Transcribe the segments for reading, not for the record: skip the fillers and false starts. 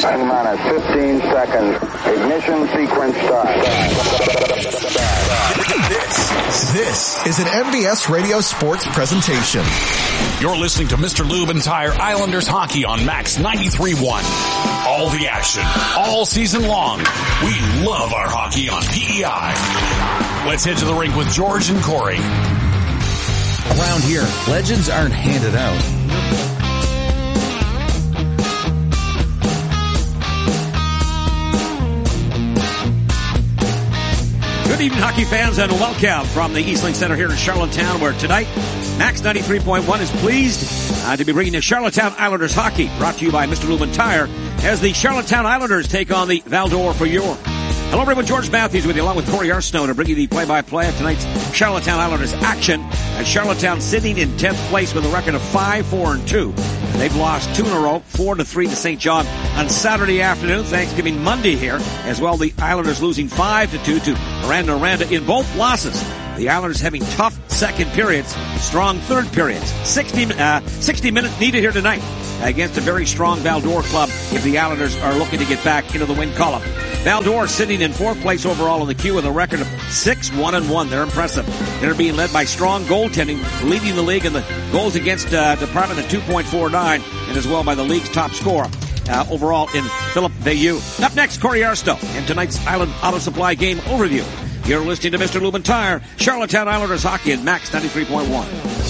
T-minus 15 seconds. Ignition sequence start. This is an MBS Radio Sports presentation. You're listening to Mr. Lube and Tire Islanders hockey on Max 93.1. All the action, all season long. We love our hockey on PEI. Let's head to the rink with George and Corey. Around here, legends aren't handed out. Good evening, hockey fans, and welcome from the Eastlink Center here in Charlottetown, where tonight, Max 93.1 is pleased to be bringing you Charlottetown Islanders hockey, brought to you by Mr. Lube and Tire, as the Charlottetown Islanders take on the Val-d'Or for York. Hello, everyone. George Matthews with you, along with Corey Arsenault, to bring you the play-by-play of tonight's Charlottetown Islanders action. As Charlottetown sitting in 10th place with a record of 5-4-2. They've lost 2 in a row, 4-3 to St. John on Saturday afternoon, Thanksgiving Monday here. As well, the Islanders losing 5-2 to Randa in both losses. The Islanders having tough second periods, strong third periods. 60 minutes needed here tonight against a very strong Val-d'Or club if the Islanders are looking to get back into the win column. Val-d'Or sitting in 4th place overall in the queue with a record of 6-1-1. They're impressive. They're being led by strong goaltending, leading the league in the goals against department at 2.49, and as well by the league's top scorer overall in Philippe Veilleux. Up next, Corey Arsenault and tonight's Island Auto Supply game overview. You're listening to Mr. Lube and Tire, Charlottetown Islanders hockey at Max 93.1.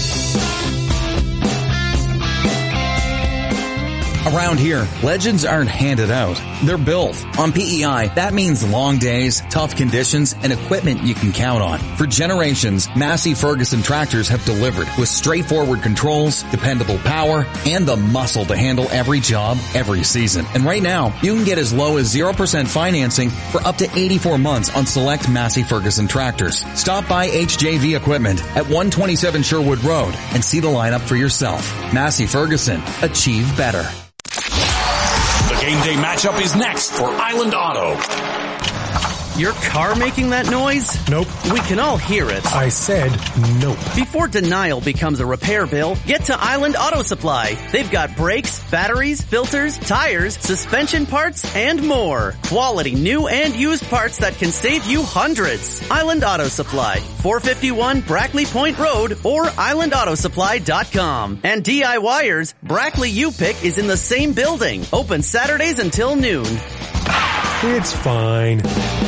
Around here, legends aren't handed out. They're built. On PEI, that means long days, tough conditions, and equipment you can count on. For generations, Massey Ferguson tractors have delivered with straightforward controls, dependable power, and the muscle to handle every job, every season. And right now, you can get as low as 0% financing for up to 84 months on select Massey Ferguson tractors. Stop by HJV Equipment at 127 Sherwood Road and see the lineup for yourself. Massey Ferguson. Achieve better. The game day matchup is next for Island Auto. Your car making that noise? Nope. We can all hear it. I said nope. Before denial becomes a repair bill, get to Island Auto Supply. They've got brakes, batteries, filters, tires, suspension parts, and more. Quality new and used parts that can save you hundreds. Island Auto Supply, 451 Brackley Point Road or islandautosupply.com. And DIYers, Brackley U-Pick is in the same building. Open Saturdays until noon. It's fine.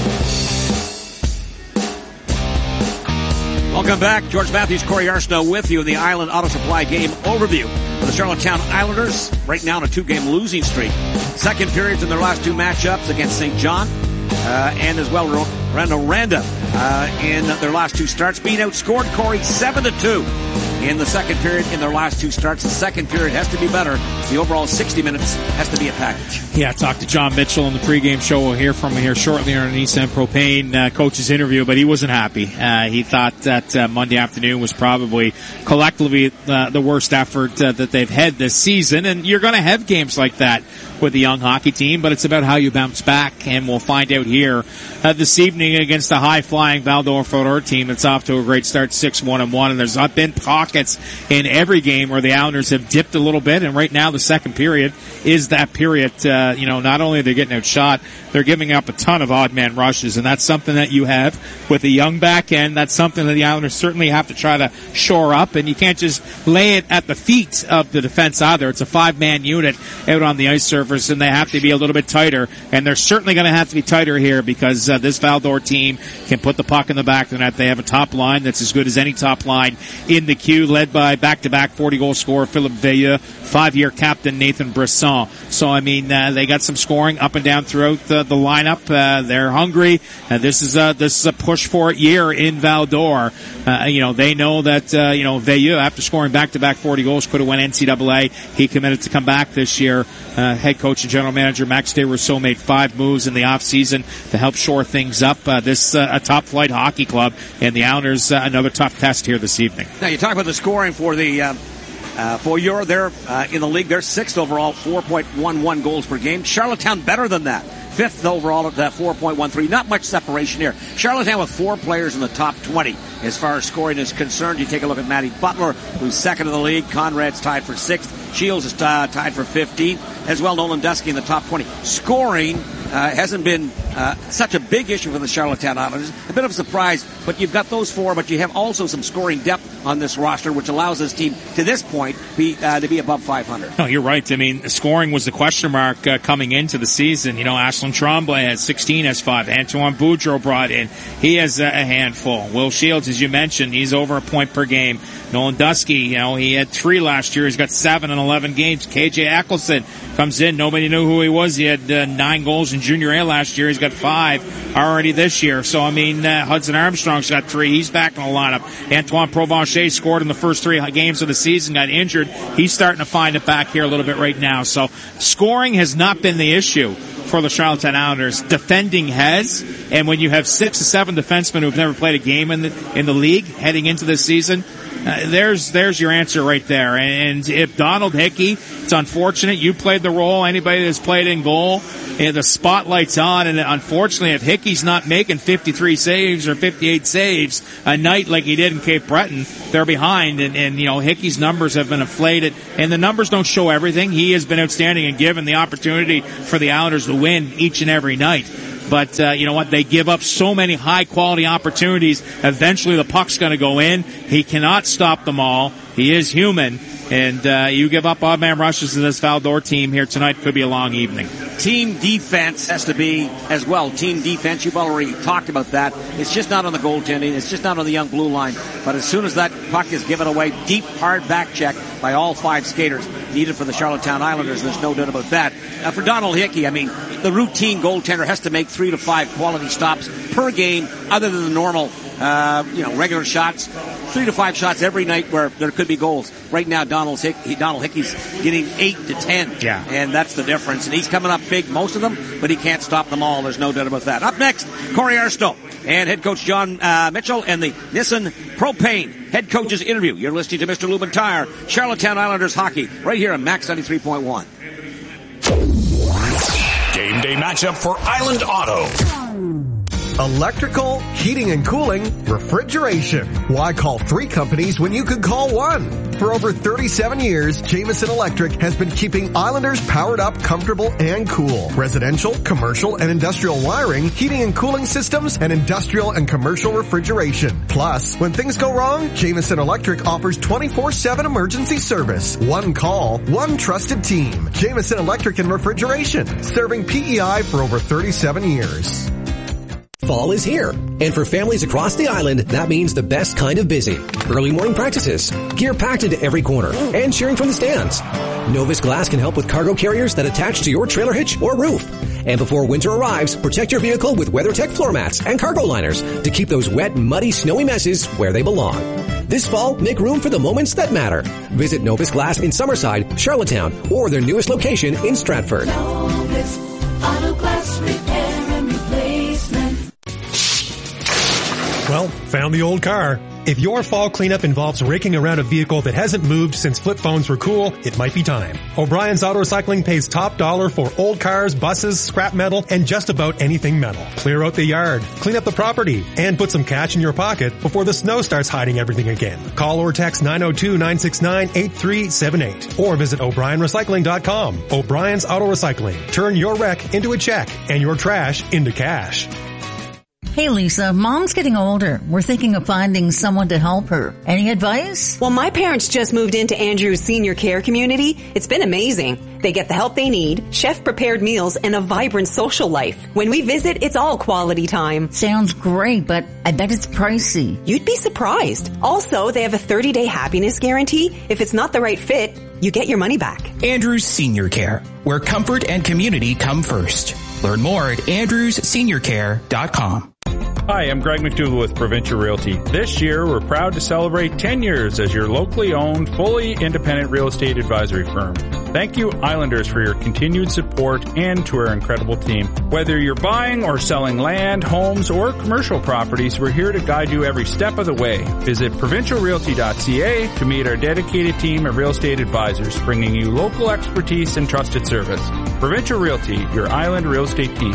Welcome back. George Matthews, Corey Arsenault with you in the Island Auto Supply game overview for the Charlottetown Islanders. Right now on a 2-game losing streak. Second periods in their last 2 matchups against St. John and as well Randa in their last 2 starts. Being outscored, Corey, 7-2 in the second period in their last 2 starts. The second period has to be better. The overall 60 minutes has to be a package. Yeah, talk to John Mitchell in the pregame show. We'll hear from him here shortly on an East End Propane coach's interview, but he wasn't happy. He thought that Monday afternoon was probably collectively the worst effort that they've had this season, and you're going to have games like that with a young hockey team, but it's about how you bounce back, and we'll find out here this evening against a high-flying Val-d'Or team that's off to a great start, 6-1-1, and there's been pockets in every game where the Islanders have dipped a little bit, and right now the second period is that period. Not only are they getting outshot, they're giving up a ton of odd-man rushes, and that's something that you have with a young back end. That's something that the Islanders certainly have to try to shore up, and you can't just lay it at the feet of the defense either. It's a 5-man unit out on the ice surface, and they have to be a little bit tighter, and they're certainly going to have to be tighter here because this Val-d'Or team can put the puck in the back of the net. They have a top line that's as good as any top line in the queue, led by back-to-back 40-goal scorer Philippe Veilleux, 5-year captain Nathan Brisson. So, they got some scoring up and down throughout the lineup. They're hungry. This is a push for it year in Val-d'Or. They know that, Veilleux, after scoring back-to-back 40 goals, could have won NCAA. He committed to come back this year. Head coach and general manager Max DeRousseau made 5 moves in the offseason to help shore things up. This a top-flight hockey club, and the Islanders another tough test here this evening. Now, you talk about the scoring for the for Euro. They're in the league. They're 6th overall, 4.11 goals per game. Charlottetown better than that. Fifth overall at 4.13. Not much separation here. Charlottetown with 4 players in the top 20 as far as scoring is concerned. You take a look at Matty Butler, who's second in the league. Conrad's tied for 6th. Shields is tied for 15th. As well, Nolan Dusky in the top 20. Scoring hasn't been such a big issue for the Charlottetown Islanders. A bit of a surprise, but you've got those 4, but you have also some scoring depth on this roster, which allows this team, to this point, to be above 500. No, you're right. I mean, scoring was the question mark coming into the season. You know, Ashlyn Tremblay has 16, has 5. Antoine Boudreau brought in. He has a handful. Will Shields, as you mentioned, he's over a point per game. Nolan Dusky, you know, he had 3 last year. He's got 7 in 11 games. KJ Eccleston comes in. Nobody knew who he was. He had 9 goals in Junior A last year. He's got 5 already this year. So, I mean, Hudson Armstrong's got 3. He's back in the lineup. Antoine Provencher scored in the first 3 games of the season, got injured. He's starting to find it back here a little bit right now. So, scoring has not been the issue for the Charlottetown Islanders. Defending has, and when you have 6 or 7 defensemen who've never played a game in the league heading into this season, there's your answer right there. And if Donald Hickey, it's unfortunate, you played the role, anybody that's played in goal, and the spotlight's on, and unfortunately if Hickey's not making 53 saves or 58 saves a night like he did in Cape Breton, they're behind, and you know, Hickey's numbers have been inflated, and the numbers don't show everything. He has been outstanding and given the opportunity for the Islanders to win each and every night. But you know what? They give up so many high-quality opportunities. Eventually the puck's going to go in. He cannot stop them all. He is human. And you give up odd-man rushes to this Val-d'Or team here tonight, could be a long evening. Team defense has to be as well. Team defense, you've already talked about that. It's just not on the goaltending. It's just not on the young blue line. But as soon as that puck is given away, deep, hard back check by all 5 skaters needed for the Charlottetown Islanders. There's no doubt about that. For Donald Hickey, I mean, the routine goaltender has to make 3 to 5 quality stops per game other than the normal regular shots. 3 to 5 shots every night where there could be goals. Right now, Donald Hickey's getting 8 to 10. Yeah. And that's the difference. And he's coming up big, most of them, but he can't stop them all. There's no doubt about that. Up next, Corey Arstow and head coach John Mitchell and the Nissan Propane head coach's interview. You're listening to Mr. Lubin Tire, Charlottetown Islanders hockey, right here on Max 93.1. Game day matchup for Island Auto. Electrical, heating and cooling, refrigeration. Why call 3 companies when you could call 1? For over 37 years, Jameson Electric has been keeping Islanders powered up, comfortable, and cool. Residential, commercial, and industrial wiring, heating and cooling systems, and industrial and commercial refrigeration. Plus, when things go wrong, Jameson Electric offers 24/7 emergency service. 1 call, 1 trusted team. Jameson Electric and Refrigeration, serving PEI for over 37 years. Fall is here, and for families across the island, that means the best kind of busy. Early morning practices, gear packed into every corner, and cheering from the stands. Novus Glass can help with cargo carriers that attach to your trailer hitch or roof. And before winter arrives, protect your vehicle with WeatherTech floor mats and cargo liners to keep those wet, muddy, snowy messes where they belong. This fall, make room for the moments that matter. Visit Novus Glass in Summerside, Charlottetown, or their newest location in Stratford. Novus Auto Glass Repair and Replacement. Well, found the old car. If your fall cleanup involves raking around a vehicle that hasn't moved since flip phones were cool, it might be time. O'Brien's Auto Recycling pays top dollar for old cars, buses, scrap metal, and just about anything metal. Clear out the yard, clean up the property, and put some cash in your pocket before the snow starts hiding everything again. Call or text 902-969-8378 or visit o'brienrecycling.com. O'Brien's Auto Recycling. Turn your wreck into a check and your trash into cash. Hey Lisa, Mom's getting older. We're thinking of finding someone to help her. Any advice? Well, my parents just moved into Andrew's senior care community. It's been amazing. They get the help they need, chef-prepared meals, and a vibrant social life. When we visit, it's all quality time. Sounds great, but I bet it's pricey. You'd be surprised. Also, they have a 30-day happiness guarantee. If it's not the right fit, you get your money back. Andrew's Senior Care, where comfort and community come first. Learn more at andrewsseniorcare.com. Hi, I'm Greg McDougall with Provincial Realty. This year, we're proud to celebrate 10 years as your locally owned, fully independent real estate advisory firm. Thank you, Islanders, for your continued support and to our incredible team. Whether you're buying or selling land, homes, or commercial properties, we're here to guide you every step of the way. Visit provincialrealty.ca to meet our dedicated team of real estate advisors, bringing you local expertise and trusted service. Provincial Realty, your island real estate team.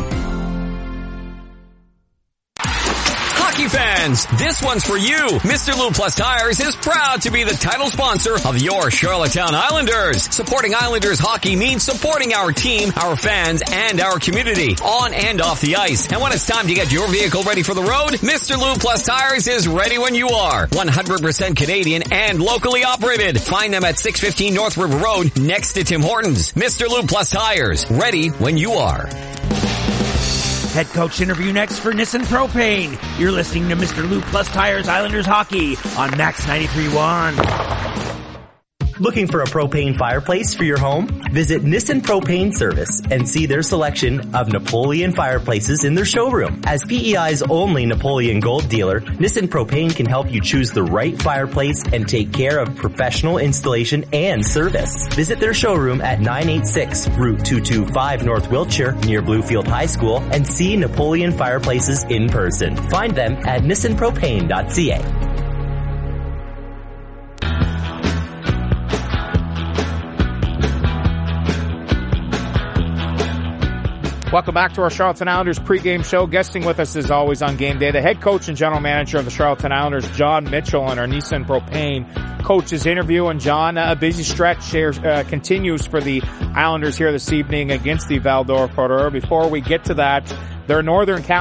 Hockey fans, this one's for you. Mr. Lube Plus Tires is proud to be the title sponsor of your Charlottetown Islanders. Supporting Islanders hockey means supporting our team, our fans, and our community on and off the ice. And when it's time to get your vehicle ready for the road, Mr. Lube Plus Tires is ready when you are. 100% Canadian and locally operated. Find them at 615 North River Road next to Tim Hortons. Mr. Lube Plus Tires, ready when you are. Head coach interview next for Nissan Propane. You're listening to Mr. Lube Plus Tires Islanders Hockey on Max 93.1. Looking for a propane fireplace for your home? Visit Nissan Propane Service and see their selection of Napoleon fireplaces in their showroom. As PEI's only Napoleon Gold dealer, Nissan Propane can help you choose the right fireplace and take care of professional installation and service. Visit their showroom at 986 Route 225 North Wiltshire near Bluefield High School and see Napoleon fireplaces in person. Find them at nissanpropane.ca. Welcome back to our Charlottetown Islanders pregame show. Guesting with us as always on game day, the head coach and general manager of the Charlottetown Islanders, John Mitchell, on our Nissan Propane coaches interview. And John, a busy stretch here continues for the Islanders here this evening against the Val d'Or. Before we get to that, their Northern Cal